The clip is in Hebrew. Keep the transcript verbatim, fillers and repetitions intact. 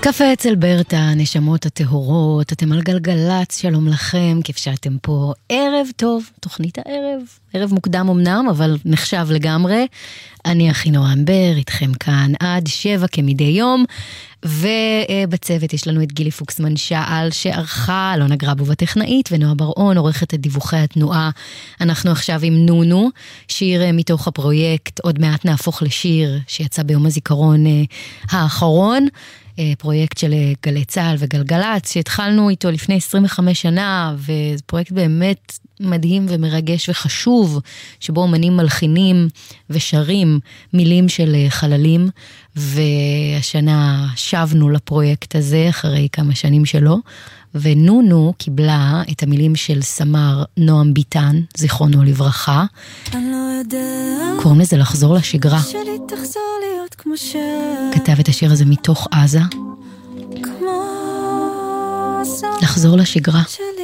קפה אצל ברטה, נשמות הטהורות, אתם על גלגלץ, שלום לכם, כיף שאתם פה. ערב טוב, תוכנית הערב, ערב מוקדם אמנם, אבל נחשב לגמרי. אני אחינועם בר, איתכם כאן עד שבע כמדי יום, ובצוות יש לנו את גילי פוקסמן שעל שערכה, אלונה גרבוב הטכנאית, ונועה בר-און, עורכת את דיווחי התנועה. אנחנו עכשיו עם נונו, שיר מתוך הפרויקט, עוד מעט נהפוך לשיר, שיצא ביום הזיכרון האחרון, פרויקט של גלי צהל וגלגלץ, שהתחלנו איתו לפני עשרים וחמש שנה, וזה פרויקט באמת מדהים ומרגש וחשוב, שבו אומנים מלחינים ושרים מילים של חללים, והשנה שבנו לפרויקט הזה אחרי כמה שנים שלו, ונונו קיבלה את המילים של סמר נועם ביטן, זיכרונו לברכה. אני לא יודע, קוראים לזה לחזור לשגרה. שלי תחזור להיות כמו ש... כתב את השיר הזה מתוך עזה. כמו... לחזור לשגרה. שלי